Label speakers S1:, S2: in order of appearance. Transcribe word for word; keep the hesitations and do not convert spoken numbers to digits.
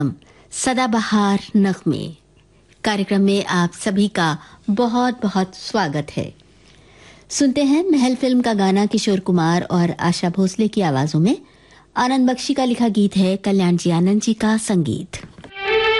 S1: सदाबहार नगमे कार्यक्रम में आप सभी का बहुत बहुत स्वागत है। सुनते हैं महल फिल्म का गाना किशोर कुमार और आशा भोसले की आवाजों में। आनंद बख्शी का लिखा गीत है, कल्याण जी आनंद जी का संगीत।